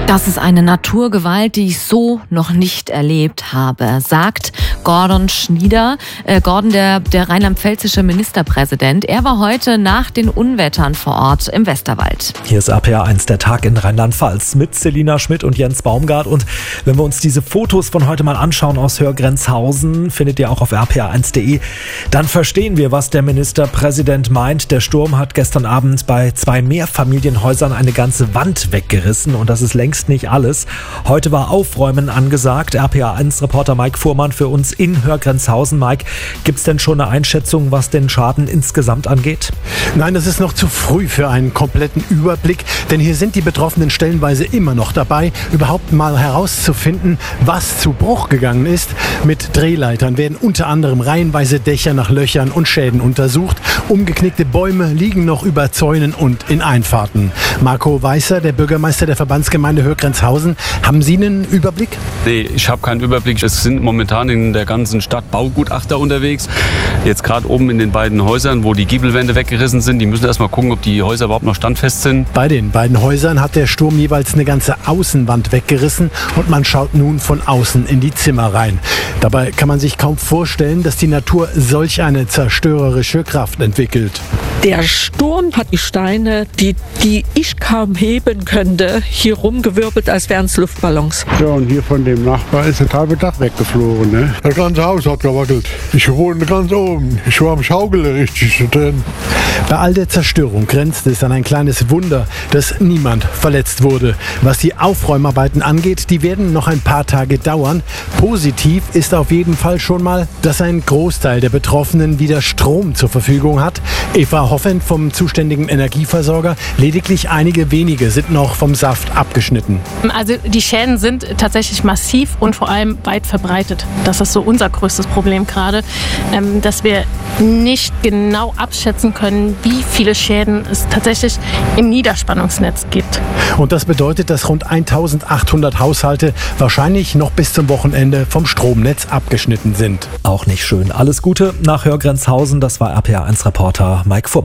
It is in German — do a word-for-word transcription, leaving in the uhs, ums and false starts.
Das ist eine Naturgewalt, die ich so noch nicht erlebt habe, sagt Gordon Schnieder, äh, Gordon, der, der rheinland-pfälzische Ministerpräsident. Er war heute nach den Unwettern vor Ort im Westerwald. Hier ist R P R eins, der Tag in Rheinland-Pfalz mit Selina Schmidt und Jens Baumgart. Und wenn wir uns diese Fotos von heute mal anschauen aus Hörgrenzhausen, findet ihr auch auf r p r eins punkt d e, dann verstehen wir, was der Ministerpräsident meint. Der Sturm hat gestern Abend bei zwei Mehrfamilienhäusern eine ganze Wand weggerissen und das ist längst nicht alles. Heute war Aufräumen angesagt. R P R eins Reporter Mike Fuhrmann für uns in Hörgrenzhausen. Mike, gibt es denn schon eine Einschätzung, was den Schaden insgesamt angeht? Nein, es ist noch zu früh für einen kompletten Überblick, denn hier sind die Betroffenen stellenweise immer noch dabei, überhaupt mal herauszufinden, was zu Bruch gegangen ist. Mit Drehleitern werden unter anderem reihenweise Dächer nach Löchern und Schäden untersucht. Umgeknickte Bäume liegen noch über Zäunen und in Einfahrten. Marco Weißer, der Bürgermeister der Verbandsgemeinde Hörgrenzhausen, haben Sie einen Überblick? Nee, ich habe keinen Überblick. Es sind momentan in der ganzen Stadt Baugutachter unterwegs. Jetzt gerade oben in den beiden Häusern, wo die Giebelwände weggerissen sind. Die müssen erst mal gucken, ob die Häuser überhaupt noch standfest sind. Bei den beiden Häusern hat der Sturm jeweils eine ganze Außenwand weggerissen und man schaut nun von außen in die Zimmer rein. Dabei kann man sich kaum vorstellen, dass die Natur solch eine zerstörerische Kraft entwickelt. Der Sturm hat die Steine, die, die ich kaum heben könnte, hier rumgewirbelt, als wären es Luftballons. Ja, und hier von dem Nachbar ist das halbe Dach weggeflogen. Ne? Das ganze Haus hat gewackelt. Ich wohne ganz oben. Ich war am Schaukeln richtig drin. Bei all der Zerstörung grenzt es an ein kleines Wunder, dass niemand verletzt wurde. Was die Aufräumarbeiten angeht, die werden noch ein paar Tage dauern. Positiv ist auf jeden Fall schon mal, dass ein Großteil der Betroffenen wieder Strom zur Verfügung hat. Eva Hoffend vom zuständigen Energieversorger, lediglich einige wenige sind noch vom Saft abgeschnitten. Also die Schäden sind tatsächlich massiv und vor allem weit verbreitet. Das ist so unser größtes Problem gerade, dass wir nicht genau abschätzen können, wie viele Schäden es tatsächlich im Niederspannungsnetz gibt. Und das bedeutet, dass rund eintausendachthundert Haushalte wahrscheinlich noch bis zum Wochenende vom Stromnetz abgeschnitten sind. Auch nicht schön. Alles Gute nach Hörgrenzhausen. Das war R P R eins Reporter Mike Fuhrmann.